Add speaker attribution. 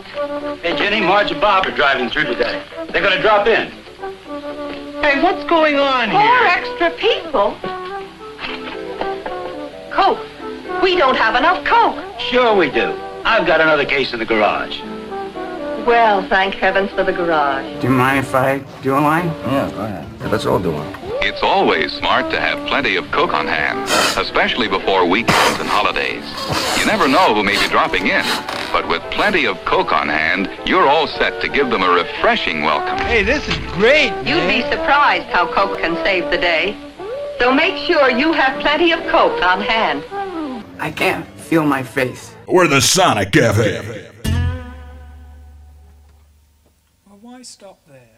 Speaker 1: Hey, Jenny, Marge and Bob are driving through today. They're going to drop in.
Speaker 2: Hey, what's going on here?
Speaker 3: 4 extra people? Coke. We don't have enough Coke.
Speaker 1: Sure we do. I've got another case in the garage.
Speaker 3: Well, thank heavens for the garage.
Speaker 2: Do you mind if I do a line?
Speaker 4: Yeah, go ahead. Let's all do one.
Speaker 5: It's always smart to have plenty of Coke on hand, especially before weekends and holidays. You never know who may be dropping in, but with plenty of Coke on hand, you're all set to give them a refreshing welcome.
Speaker 2: Hey, this is great,
Speaker 3: You'd be surprised how Coke can save the day. So make sure you have plenty of Coke on hand.
Speaker 2: I can't feel my face.
Speaker 6: We're the Sonic Cafe.
Speaker 7: Well, why stop there?